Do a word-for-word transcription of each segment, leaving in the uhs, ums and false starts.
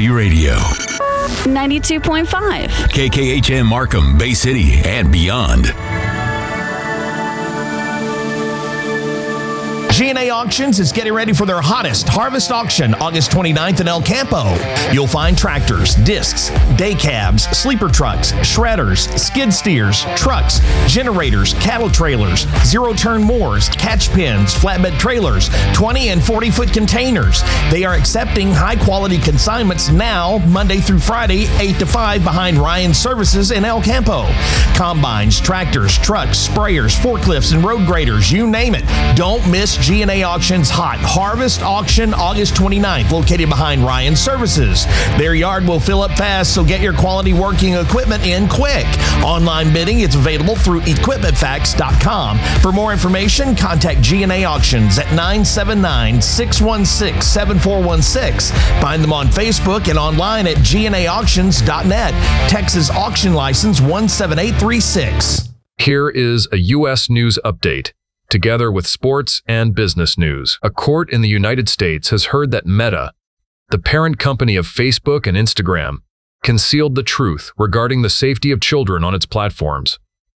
Happy Radio. ninety-two point five. K K H M Markham, Bay City, and beyond. G and A Auctions is getting ready for their hottest harvest auction August twenty-ninth in El Campo. You'll find tractors, discs, day cabs, sleeper trucks, shredders, skid steers, trucks, generators, cattle trailers, zero-turn mowers, catch pens, flatbed trailers, twenty and forty-foot containers. They are accepting high-quality consignments now, Monday through Friday, eight to five behind Ryan Services in El Campo. Combines, tractors, trucks, sprayers, forklifts, and road graders, you name it. Don't miss G and A Auctions Hot Harvest Auction August twenty-ninth, located behind Ryan Services. Their yard will fill up fast, so get your quality working equipment in quick. Online bidding is available through equipment facts dot com. For more information, contact G and A Auctions at nine seven nine, six one six, seven four one six. Find them on Facebook and online at G N A auctions dot net. Texas Auction License one seven eight three six. Here is a U S news update, together with sports and business news. A court in the United States has heard that Meta, the parent company of Facebook and Instagram, concealed the truth regarding the safety of children on its platforms.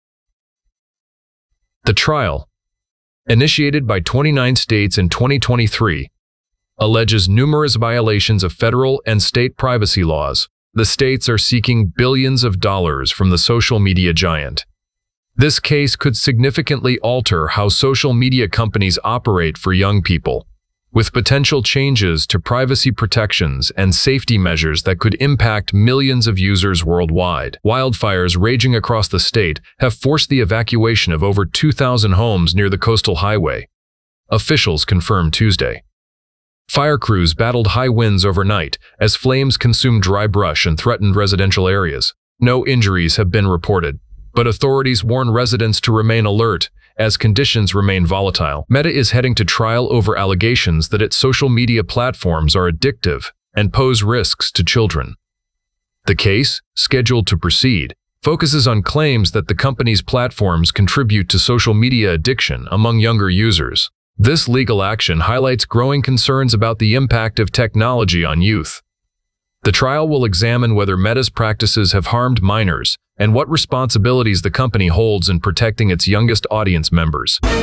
The trial, initiated by twenty-nine states in twenty twenty-three, alleges numerous violations of federal and state privacy laws. The states are seeking billions of dollars from the social media giant. This case could significantly alter how social media companies operate for young people, with potential changes to privacy protections and safety measures that could impact millions of users worldwide. Wildfires raging across the state have forced the evacuation of over two thousand homes near the coastal highway, officials confirmed Tuesday. Fire crews battled high winds overnight as flames consumed dry brush and threatened residential areas. No injuries have been reported, but authorities warn residents to remain alert as conditions remain volatile. Meta is heading to trial over allegations that its social media platforms are addictive and pose risks to children. The case, scheduled to proceed, focuses on claims that the company's platforms contribute to social media addiction among younger users. This legal action highlights growing concerns about the impact of technology on youth. The trial will examine whether Meta's practices have harmed minors and what responsibilities the company holds in protecting its youngest audience members.